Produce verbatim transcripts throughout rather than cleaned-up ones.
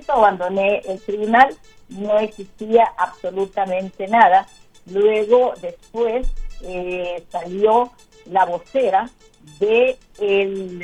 momento abandoné el tribunal, no existía absolutamente nada. Luego, después, eh, salió la vocera de, el,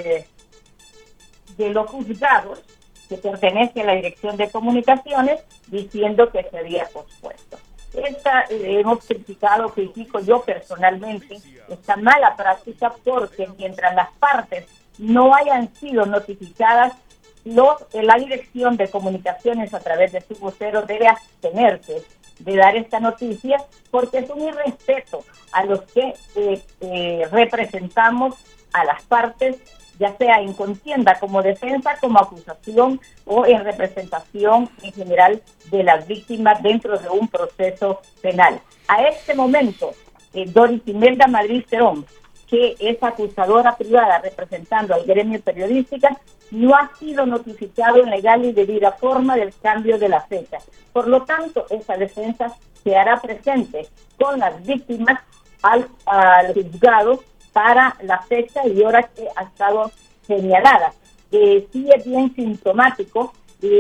de los juzgados, que pertenece a la Dirección de Comunicaciones, diciendo que se había pospuesto. Esta eh, hemos criticado, critico yo personalmente, esta mala práctica, porque mientras las partes no hayan sido notificadas, los, la Dirección de Comunicaciones a través de su vocero debe abstenerse de dar esta noticia, porque es un irrespeto a los que eh, eh, representamos a las partes, ya sea en contienda como defensa, como acusación o en representación en general de las víctimas dentro de un proceso penal. A este momento, eh, Doris Imelda Madrid Cerón, que es acusadora privada representando al gremio periodística, no ha sido notificado en legal y debida forma del cambio de la fecha. Por lo tanto, esa defensa se hará presente con las víctimas al, al juzgado para la fecha y hora que ha estado señalada. Eh, sí es bien sintomático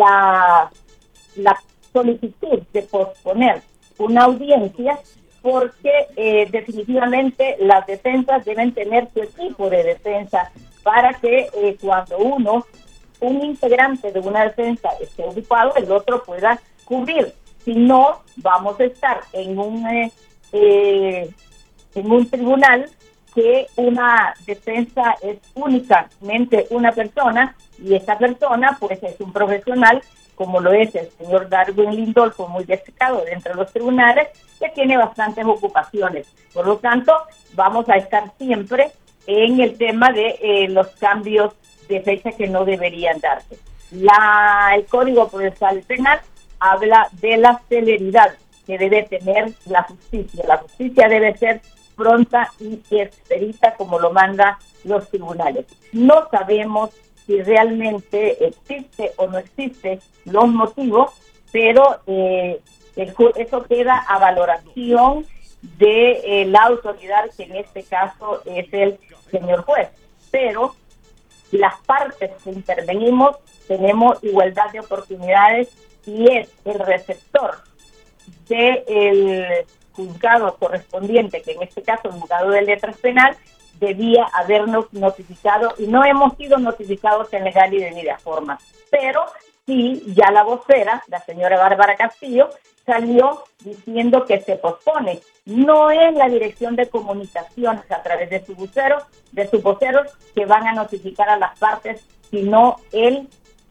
la, la solicitud de posponer una audiencia, porque eh, definitivamente las defensas deben tener su equipo de defensa para que eh, cuando uno, un integrante de una defensa esté ocupado, el otro pueda cubrir. Si no, vamos a estar en un, eh, eh, en un tribunal que una defensa es únicamente una persona, y esa persona pues es un profesional, como lo es el señor Darwin Lindolfo, muy destacado dentro de los tribunales, que tiene bastantes ocupaciones. Por lo tanto, vamos a estar siempre en el tema de eh, los cambios de fecha que no deberían darse. La, el Código Procesal Penal habla de la celeridad que debe tener la justicia. La justicia debe ser pronta y expedita, como lo manda los tribunales. No sabemos si realmente existe o no existe los motivos, pero eh, el, eso queda a valoración de eh, la autoridad, que en este caso es el señor juez. Pero las partes que intervenimos tenemos igualdad de oportunidades, y es el receptor del juzgado correspondiente, que en este caso el juzgado de letras penal, debía habernos notificado, y no hemos sido notificados en legal y debida forma. Pero sí, ya la vocera, la señora Bárbara Castillo, salió diciendo que se pospone. No es la Dirección de Comunicaciones a través de su vocero, de sus voceros, que van a notificar a las partes, sino el,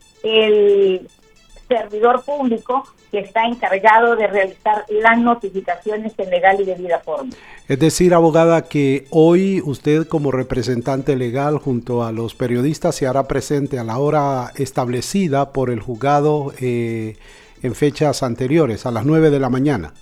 el servidor público que está encargado de realizar las notificaciones en legal y debida forma. Es decir, abogada, que hoy usted como representante legal junto a los periodistas se hará presente a la hora establecida por el juzgado eh, en fechas anteriores, a las nueve de la mañana.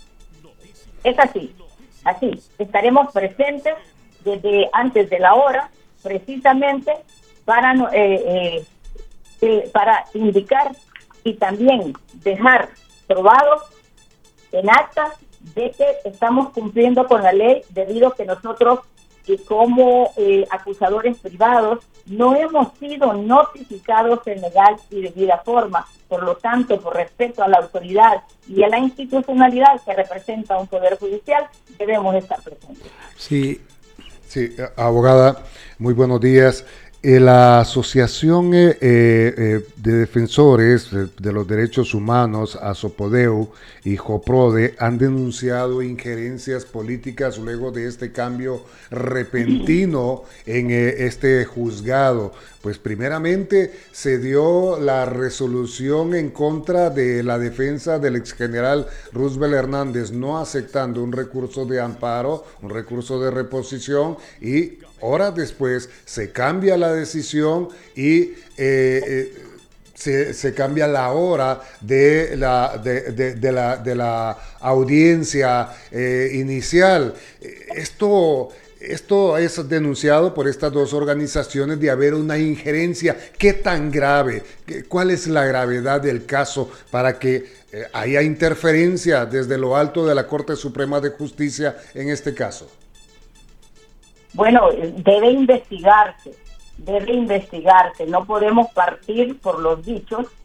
Es así, así. Estaremos presentes desde antes de la hora, precisamente para, eh, eh, eh, para indicar y también dejar probado en acta de que estamos cumpliendo con la ley, debido a que nosotros, que como eh, acusadores privados, no hemos sido notificados en legal y debida forma. Por lo tanto, por respeto a la autoridad y a la institucionalidad que representa un poder judicial, debemos estar presentes. Sí, sí, abogada, muy buenos días. Eh, la Asociación eh, eh, de Defensores de los Derechos Humanos, ASOPODEU y JOPRODE, han denunciado injerencias políticas luego de este cambio repentino en eh, este juzgado. Pues primeramente se dio la resolución en contra de la defensa del exgeneral Roosevelt Hernández, no aceptando un recurso de amparo, un recurso de reposición, y horas después se cambia la decisión y eh, eh, se, se cambia la hora de la, de, de, de la, de la audiencia eh, inicial. Esto, esto es denunciado por estas dos organizaciones de haber una injerencia. ¿Qué tan grave? ¿Cuál es la gravedad del caso para que eh, haya interferencia desde lo alto de la Corte Suprema de Justicia en este caso? Bueno, debe investigarse, debe investigarse. No podemos partir por los dichos